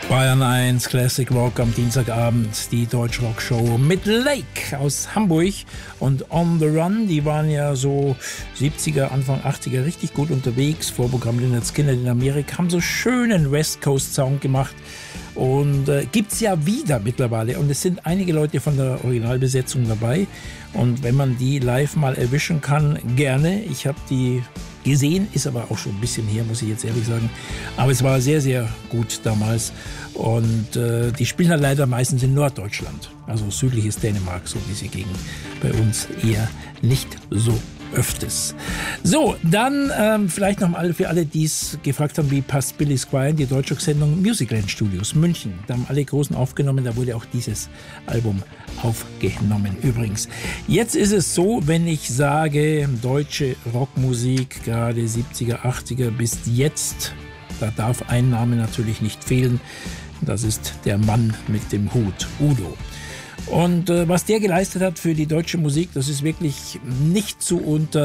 Bayern 1 Classic Rock am Dienstagabend, die Deutschrock-Show mit Lake aus Hamburg und On the Run. Die waren ja so 70er, Anfang 80er richtig gut unterwegs. Vorprogramm Lynyrd Skynyrd in Amerika, haben so schönen West Coast Sound gemacht. Und gibt's ja wieder mittlerweile. Und es sind einige Leute von der Originalbesetzung dabei. Und wenn man die live mal erwischen kann, gerne. Ich habe die gesehen, ist aber auch schon ein bisschen her, muss ich jetzt ehrlich sagen. Aber es war sehr, sehr gut damals. Und die spielen halt leider meistens in Norddeutschland. Also südliches Dänemark, so wie sie gegen bei uns eher nicht so öfters. So, dann vielleicht noch mal für alle, die es gefragt haben, wie passt Billy Squier in die Deutschrock-Sendung Musicland Studios München. Da haben alle Großen aufgenommen, da wurde auch dieses Album aufgenommen übrigens. Jetzt ist es so, wenn ich sage, deutsche Rockmusik, gerade 70er, 80er bis jetzt, da darf ein Name natürlich nicht fehlen. Das ist der Mann mit dem Hut, Udo. Und was der geleistet hat für die deutsche Musik, das ist wirklich nicht zu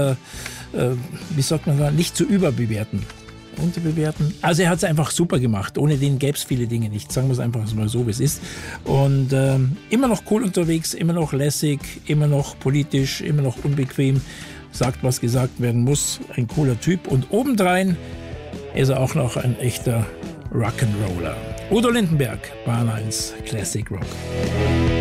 nicht zu überbewerten. Unterbewerten. Also er hat es einfach super gemacht. Ohne den gäbe es viele Dinge nicht. Sagen wir es einfach mal so, wie es ist. Und immer noch cool unterwegs, immer noch lässig, immer noch politisch, immer noch unbequem. Sagt, was gesagt werden muss. Ein cooler Typ. Und obendrein ist er auch noch ein echter Rock'n'Roller. Udo Lindenberg, Bahn 1 Classic Rock.